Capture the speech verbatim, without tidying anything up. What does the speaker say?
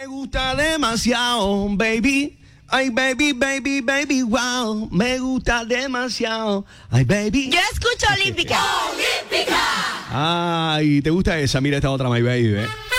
gusta demasiado, baby. Ay, baby, baby, baby, wow. Me gusta demasiado. Ay, baby. Yo escucho Olímpica. Olímpica. Ay, ¿te gusta esa? Mira esta otra, my baby, ¿eh?